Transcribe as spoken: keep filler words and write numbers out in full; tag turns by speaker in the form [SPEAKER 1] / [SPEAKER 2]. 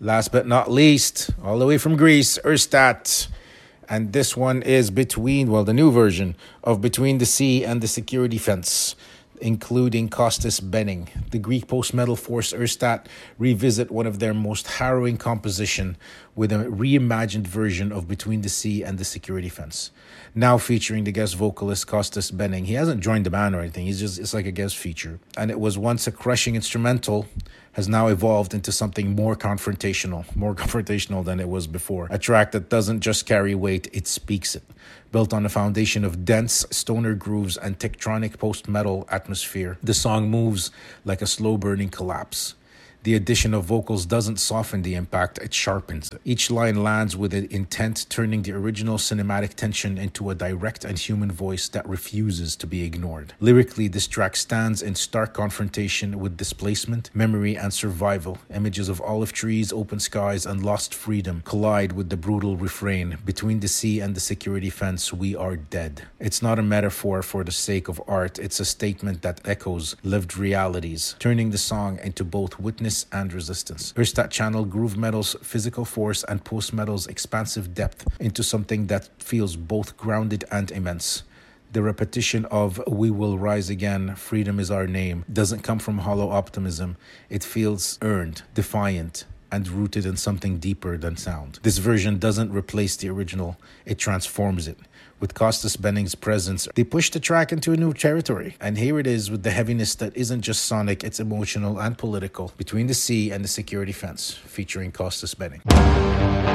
[SPEAKER 1] Last but not least, all the way from Greece, Erstat. And this one is between, well, the new version of Between the Sea and the Security Fence, including Kostas Benning. The Greek post-metal force Erstat revisit one of their most harrowing composition with a reimagined version of Between the Sea and the Security Fence. Now featuring the guest vocalist Kostas Benning. He hasn't joined the band or anything. He's just, it's like a guest feature. And it was once a crushing instrumental, has now evolved into something more confrontational, more confrontational than it was before. A track that doesn't just carry weight, it speaks it. Built on a foundation of dense stoner grooves and tectonic post-metal atmosphere, the song moves like a slow-burning collapse. The addition of vocals doesn't soften the impact, it sharpens it. Each line lands with an intent, turning the original cinematic tension into a direct and human voice that refuses to be ignored. Lyrically, this track stands in stark confrontation with displacement, memory, and survival. Images of olive trees, open skies, and lost freedom collide with the brutal refrain, "Between the sea and the security fence, we are dead." It's not a metaphor for the sake of art, it's a statement that echoes lived realities, turning the song into both witness and resistance. Erstat channeled groove metal's physical force and post-metal's expansive depth into something that feels both grounded and immense. The repetition of "we will rise again, freedom is our name" doesn't come from hollow optimism. It feels earned, defiant, and rooted in something deeper than sound. This version doesn't replace the original, it transforms it. With Kostas Benning's presence, they push the track into a new territory. And here it is with the heaviness that isn't just sonic, it's emotional and political. Between the Sea and the Security Fence, featuring Kostas Benning.